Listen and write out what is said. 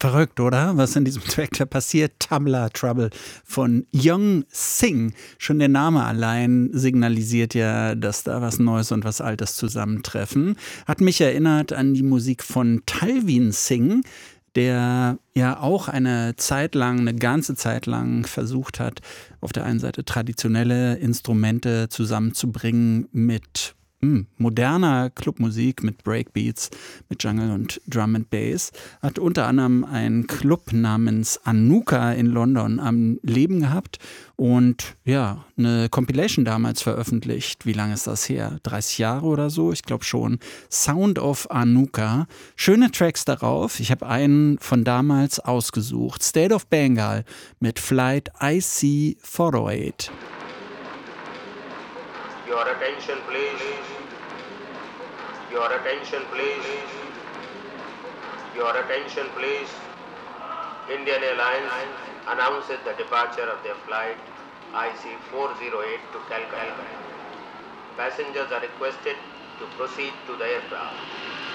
Verrückt, oder? Was in diesem Track da passiert? Tumblr Trouble von Young Sing. Schon der Name allein signalisiert ja, dass da was Neues und was Altes zusammentreffen. Hat mich erinnert an die Musik von Talvin Singh, der ja auch eine ganze Zeit lang versucht hat, auf der einen Seite traditionelle Instrumente zusammenzubringen mit moderner Clubmusik, mit Breakbeats, mit Jungle und Drum and Bass. Hat unter anderem einen Club namens Anuka in London am Leben gehabt und ja, eine Compilation damals veröffentlicht. Wie lange ist das her? 30 Jahre oder so? Ich glaube schon. Sound of Anuka. Schöne Tracks darauf. Ich habe einen von damals ausgesucht. State of Bengal mit Flight IC 408. Your attention please. Your attention please. Your attention please. Indian Airlines announces the departure of their flight IC 408 to Calcutta. Passengers are requested to proceed to the aircraft.